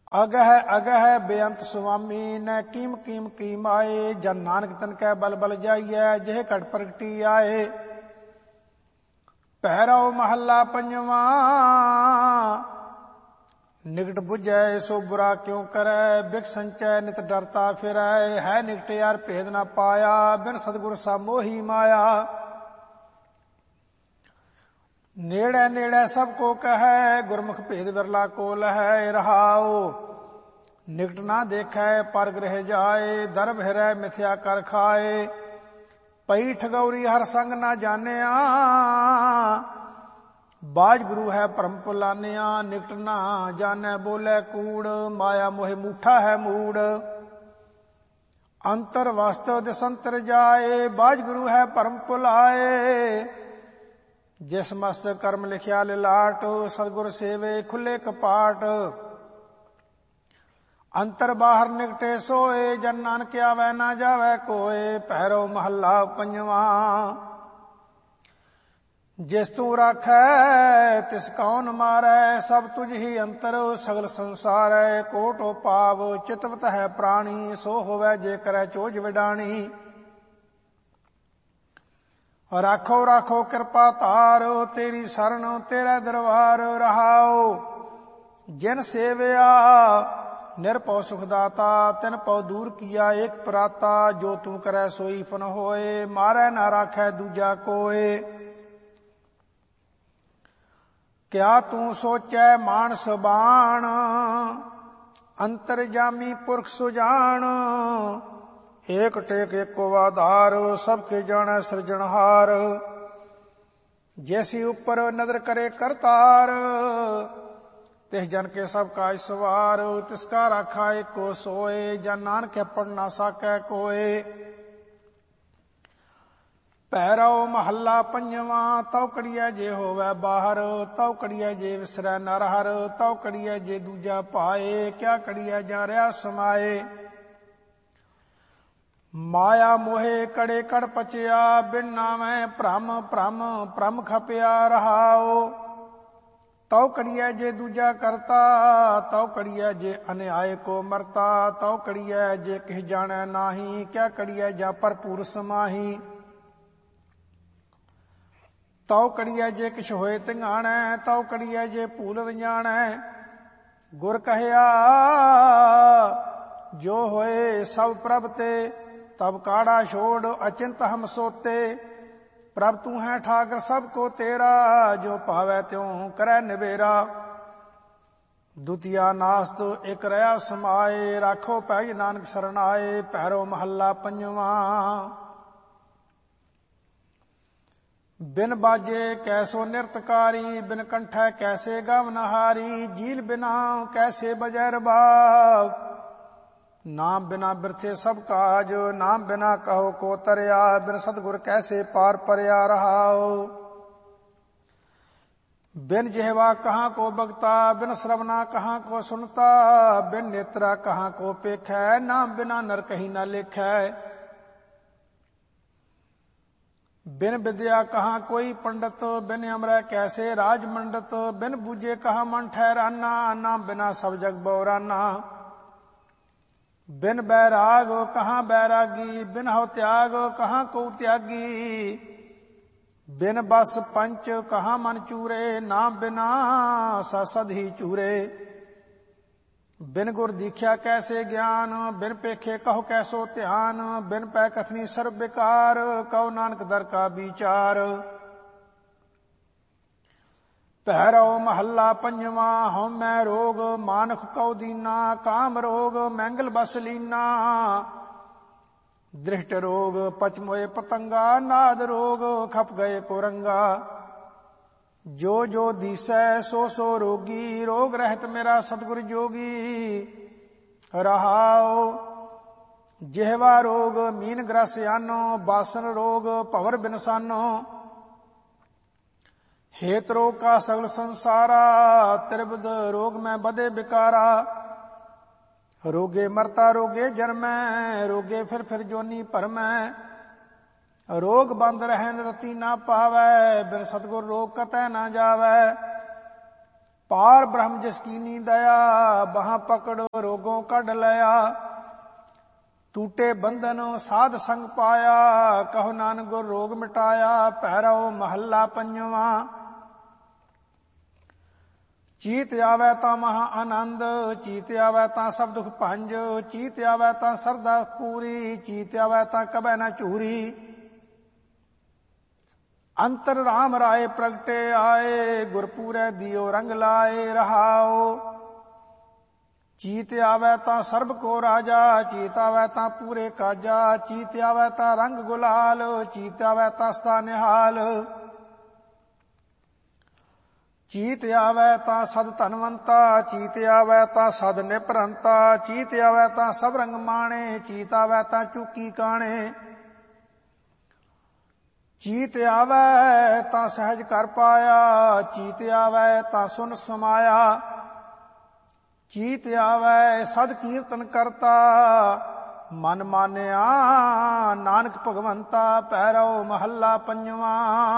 अगह अगह बेअंत सुआमी न कीम कीम कीम आए। जन नानक तन कै बल बल जाइए जेह घट प्रगटी आए। पहराओ महला पंजवा निकट बुझै सो बुरा क्यों करे। बिख संचय नित डरता फिरै है निकट यार भेद न पाया। बिन सतगुर सा मोही माया। नेड़े नेड़े सबको कहे गुरमुख भेद बिरला को लहै। रहाओ निकट ना देखै पर गृह जाए। दर भिरै मिथ्या कर खाए। पई ठगौरी हर संग ना जानिया। बाज गुरु है परम पुलानिया। निकट ना जाने बोले कूड़ माया मोहे मूठा है मूड। अंतर वास्तव दिसंतर जाए बाज गुरु है परम पुलाए। जिस मस्त कर्म लिखिया लिलाट सतगुर सेवे खुले कपाट। अंतर बाहर निकटे सोए जन नानक आवे ना जावे कोय। पहरो महला पंजवा जिस तू राखै तिस कौन मारै। सब तुझ ही अंतर सगल संसार। कोटो पाव चितवत है प्राणी सो होवै जे करै चोज विडाणी। राखो राखो कृपा तार तेरी शरण तेरा दरबार। रहाओ जिन सेवया निरपौ सुखदाता। तिन पौ दूर किया एक पराता। जो तू करे सोई फन होए मारै ना राखै दूजा कोय। क्या तू सोचै मानस बाण अंतर जामी पुरख सुजान। एक टेक एको आधार सबके जाने सृजनहार। जैसी ऊपर नदर करे करतार तिस जन के सब का सवार। तिसका राखा एको सोए जन नानक पढ़ ना साकै कोय। पैरो महला पंजवा तौ कड़िया जे होवै बाहर। तौ कड़िया जे विसरै नरहर। तौ कड़िया जे दूजा पाए क्या कड़िया जा रहा समाए। माया मोहे कड़े कड़ पचिया बिन नामै भ्रम भ्रम भ्रम खपिया। रहाओ तौ कड़िया जे दूजा करता। तौ कड़िया जे अन्याय को मरता। तौ कड़िया जे किह जाने नाही क्या कड़िया जा भरपूर समाही। तौ कड़िया जे किछ होए तिंगाणै। तौ कड़िया जे भूल रंजाणै। गुर कहया जो होए सब प्रभ ते। तब काड़ा छोड़ अचिंत हम सोते। प्रभ तू है ठाकर सबको तेरा। जो पावै त्यों करे निबेरा। दुतिया नास्त एक रया समाए। राखो पैज नानक सरनाए। पैरो महला पंजवा बिन बाजे कैसो नृतकारी। बिन कंठै कैसे गवनहारी। जील बिना कैसे बजै रबाब। नाम बिना बिरथे सब काज। नाम बिना कहो को तरया। बिन सतगुर कैसे पार परया। रहाओ बिन जिहवा कहाँ को बगता। बिन श्रवना कहाँ को सुनता। बिन नेत्रा कहाँ को पेखै। नाम बिना नर कहीं न लेखै। बिन विद्या कहाँ कोई पंडित। बिन अमरै कैसे राजमंडित। बिन बूझे कहाँ मन ठहराना। नाम बिना सब जग बौराना। बिन बैराग कहाँ बैरागी। बिन हव त्याग कहाँ को त्यागी। बिन बस पंच कहाँ मन चूरे। नाम बिना सद ही चूरे। बिन गुर दीख्या कैसे ज्ञान। बिन पेखे कहो कैसो ध्यान। बिन पै कथनी सर्व बेकार। कहो नानक दर का विचार। पहरो महला पंजवा हौमै रोग मानख कौ दीना। काम रोग मैंगल बस लीना। दृष्ट रोग पच मोए पतंगा। नाद रोग खप गए कोरंगा। जो जो दिसै सो सो रोगी। रोग रहत मेरा सतगुर जोगी। रहाओ जिहवा रोग मीन ग्रस आनो। बासन रोग भवर बिनसानो। हेत रोग का सगल संसारा। त्रिविध रोग में बदे बिकारा। रोगे मरता रोगे जन्मै। रोगे फिर जोनी भरमै। रोग बंद रहन रति ना पावै। बिन सतगुर रोग कतै ना जावै। पार ब्रह्म जिस कीनी दया, बहां पकड़ रोगों कढ लया। टूटे बंधन साध संग पाया, कहो नानक गुर रोग मिटाया। पैरव महला पंजवा। चीत आवे ता महा आनंद, चीत आवे ता सब दुख भंज। चीत आवे ता सरदा पूरी, चीत आवे ता कबे न चूरी। अंतर राम राय प्रगटे आए, गुरपूरे दियो रंग लाए रहाओ। चीत आवे ता सर्ब को राजा, चीत आवे ता पूरे काजा। चीत आवे ता रंग गुलाल, चीत आवे ता सदा निहाल। चीत आवे ता सद धनवंता, चीत आवे ता सद निपरंता। चीत आवे ता सब रंग माणे, चीत आवे ता चूकी काणे। चीत आवे ता सहज कर पाया, चीत आवे ता सुन समाया। चीत आवे सद कीर्तन करता, मन मानिया नानक भगवंता। पैरव महला पंजवा।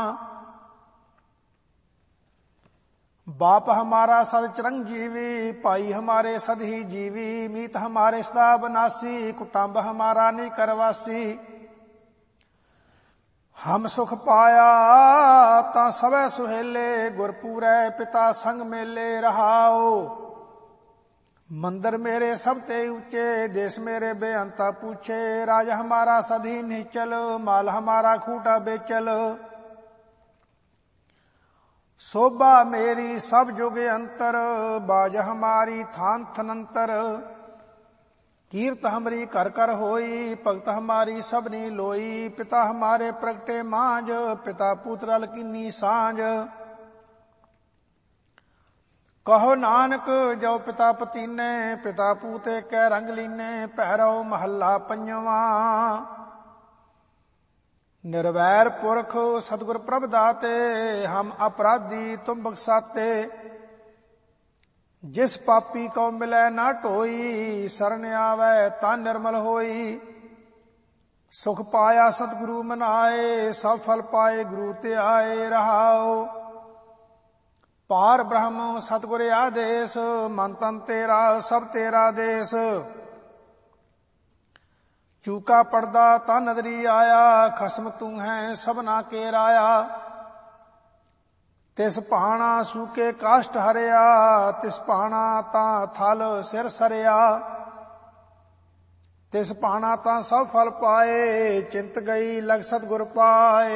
बाप हमारा सद चिरंजीवी, भाई हमारे सद ही जीवी। मीत हमारे सदा बनासी, कुटुंब हमारा नहीं करवासी। हम सुख पाया ता सवै सुहेले, गुरपूरै पिता संग मेले रहाओ। मंदिर मेरे सब ते ऊंचे, देश मेरे बेअंता पूछे। राज हमारा सदी निचल, माल हमारा खूटा बेचल। शोभा मेरी सब जुग अंतर, बाज हमारी थान थनंतर। कीर्त हमारी कर कर होई, भगत हमारी सबनी लोई। पिता हमारे प्रगटे मांझ, पिता पुत्र अलकीनी सांझ। कहो नानक जो पिता पतीने, पिता पूते कै रंग लीने। पैरव महला पंजवा। निर्वैर पुरख सतगुर प्रभ दाते, हम अपराधी तुम बख्साते। जिस पापी को मिलै ना ढोई, शरण आवे ता निर्मल होई। सुख पाया सतगुरु मनाए, सब फल पाए गुरु ते आए रहाओ। पार ब्रह्म सतगुर आदेश, मन तन तेरा सब तेरा देश। चूका पड़दा ता नदरी आया, खसम तू है सबना के राया। तिस पाना सूके काष्ट हरिया, तिस पाना ता थल सिर सरिया। तिस पाना ता सब फल पाए, चिंत गई लग सतगुर पाए।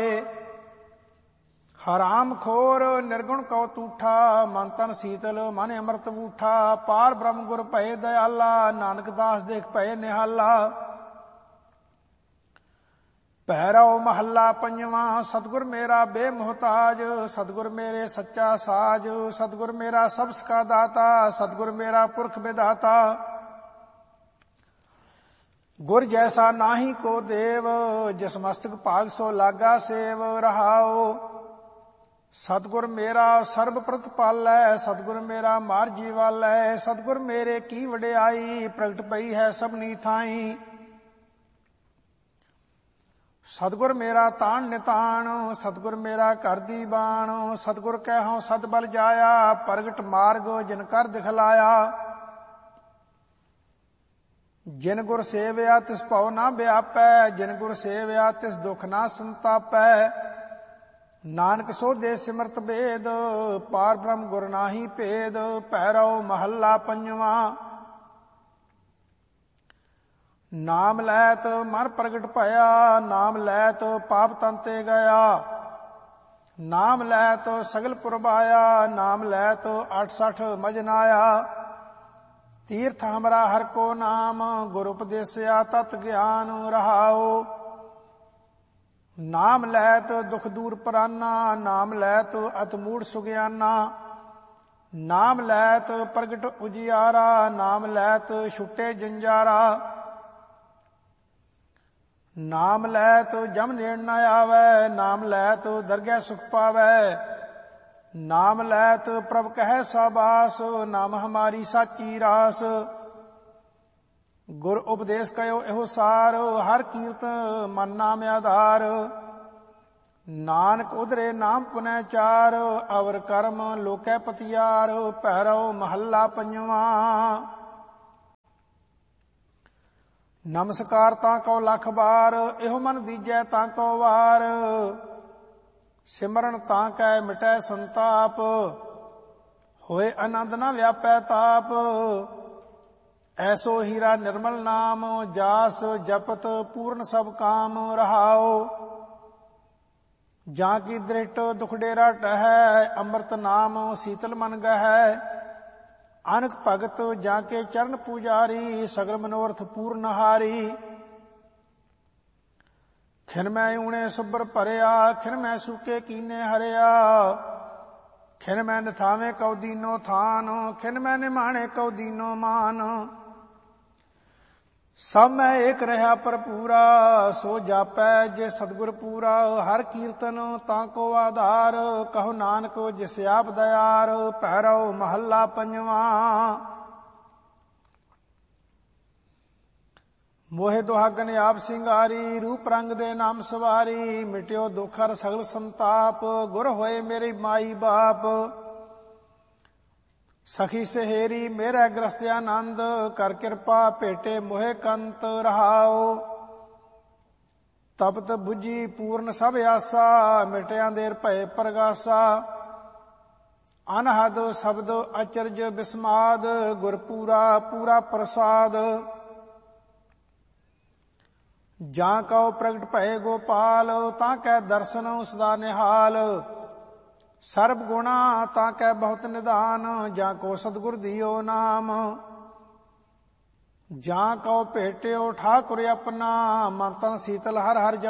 हराम खोर निर्गुण कौ तूठा, मन तन शीतल मन अमृत बूठा। पार ब्रह्म गुर भय दयाला, नानक दास देख भय निहाला। पैरव महला पंजवा। सतगुर मेरा बेमुहताज, सतगुर मेरे सच्चा साज। सतगुर मेरा सबस का दाता, सतगुर मेरा पुरख विधाता। गुर जैसा नाही को देव, जिस मस्तक भाग सो लागा सेव रहाओ। सतगुर मेरा सर्ब प्रतिपालै, सतगुर मेरा मार जीवालै। सतगुर मेरे की वडियाई, प्रगट पई है सबनी थाई। सतगुर मेरा ताण निताण, सतगुर मेरा कर दी बाण। सतगुर कहूं सत बल जाया, प्रगट मार्ग जिन कर दिखलाया। जिन गुर सेवया तिस भव ना व्यापै, जिन गुर सेवया तिस दुख ना संतापै। नानक सोधे सिमरत बेद, पार ब्रह्म गुर नाहि भेद। पैरव महला पंजवा। नाम लैत मन प्रगट भया, नाम लैत पाप तंते गया। नाम लैत सगल पुरबाया, नाम लैत 68 मजनाया। तीर्थ हमरा हर को नाम, गुर उपदेसया तत ज्ञान रहाओ। नाम लैत दुख दूर पराना, नाम लैत अत मूढ़ सुग्याना। नाम लैत प्रगट उजियारा, नाम लैत छुटे जंजारा। नाम लैत जम नेड़ न आवे, नाम लैत दरगह सुख पावै। नाम लैत प्रभ कह साबास, नाम हमारी साची रास। गुर उपदेश कयो एहो सार, हर कीर्त मन नाम आधार। ਨਾਨਕ ਉਧਰੇ ਨਾਮ ਪੁਨੈ ਚਾਰ, ਅਵਰ ਕਰਮ ਲੋਕੈ ਪਤਿਆਰ। ਭੈਰਵ ਮਹੱਲਾ ਪੰਜਵਾਂ। ਨਮਸਕਾਰ ਤਾਂ ਕਉ ਲਖ ਬਾਰ, ਇਹੋ ਮਨ ਦੀਜੈ ਤਾਂ ਕਉ ਵਾਰ। ਸਿਮਰਨ ਤਾਂ ਕੈ ਮਿਟੈ ਸੰਤਾਪ, ਹੋਏ ਆਨੰਦ ਨਾ ਵਿਆਪੈ ਤਾਪ। ਐਸੋ ਹੀਰਾ ਨਿਰਮਲ ਨਾਮ, ਜਾਸ ਜਪਤ ਪੂਰਨ ਸਭ ਕਾਮ। ਰਹਾਉ ਜਾਂ ਕੀ ਦ੍ਰਿਸ਼ਟ ਦੁਖ ਡੇਰਾ ਟਹੈ, ਅੰਮ੍ਰਿਤ ਨਾਮ ਸੀਤਲ ਮਨ ਗਹੈ। ਅਨਕ ਭਗਤ ਜਾਂ ਕੇ ਚਰਨ ਪੂਜਾਰੀ, ਸਗਲ ਮਨੋਰਥ ਪੂਰਨ ਹਾਰੀ। ਖਿਨ ਮੈਂ ਊਣੇ ਸੁਬਰ ਭਰਿਆ, ਖਿਨ ਮੈਂ ਸੂਕੇ ਕੀਨੇ ਹਰਿਆ। ਖਿਨ ਮੈਂ ਨਿਥਾਵੇਂ ਕਉ ਦੀਨੋ ਥਾਨ, ਖਿਨ ਮੈਂ ਨਿਮਾਣੇ ਕਉ ਦੀਨੋ ਮਾਨ। ਸਭ ਮੈਂ ਏਕ ਰਹਾ ਭਰਪੂਰਾ, ਸੋ ਜਾਪੈ ਜੇ ਸਤਿਗੁਰ ਪੂਰਾ। ਹਰ ਕੀਰਤਨ ਤਾਂ ਕੋ ਆਧਾਰ, ਕਹੋ ਨਾਨਕ ਜਿਸ ਆਪ ਦਇਆਰ। ਭੈਰਵ ਮਹੱਲਾ ਪੰਜਵਾਂ। ਮੋਹਿ ਦੁਹਾਗਨ ਆਪ ਸਿੰਗਾਰੀ, ਰੂਪ ਰੰਗ ਦੇ ਨਾਮ ਸਵਾਰੀ। ਮਿਟਿਓ ਦੁਖ ਹਰ ਸਗਲ ਸੰਤਾਪ, ਗੁਰ ਹੋਏ ਮੇਰੇ ਮਾਈ ਬਾਪ। ਸਖੀ ਸਹੇਰੀ ਮੇਰਾ ਗ੍ਰਸਤ ਆਨੰਦ, ਕਰ ਕਿਰਪਾ ਭੇਟੇ ਮੋਹਿ ਕੰਤ। ਰਹਾਉ ਤਪਤ ਬੁਝੀ ਪੂਰਨ ਸਭ ਆਸਾ, ਮਿਟਿਆਂ ਦੇਰ ਭਏ ਪ੍ਰਗਾਸਾ। ਅਨਹਦ ਸ਼ਬਦ ਅਚਰਜ ਬਿਸਮਾਦ, ਗੁਰ ਪੂਰਾ ਪੂਰਾ ਪ੍ਰਸਾਦ। ਜਾਂ ਕਉ ਪ੍ਰਗਟ ਭਏ ਗੋਪਾਲ, ਤਾਂ ਕੈ ਦਰਸ਼ਨ ਸਦਾ ਨਿਹਾਲ। ਸਰਬ ਗੁਣਾ ਤਾਂ ਕੈ ਬਹੁਤ ਨਿਧਾਨ, ਜਾਂ ਕੋ ਸਤਿਗੁਰ ਦਿਓ ਨਾਮ। ਜਾਂ ਕਉ ਭੇਟਿਓ ਠਾਕੁਰ ਆਪਣਾ, ਮਨ ਤਨ ਸੀਤਲ ਹਰ ਹਰ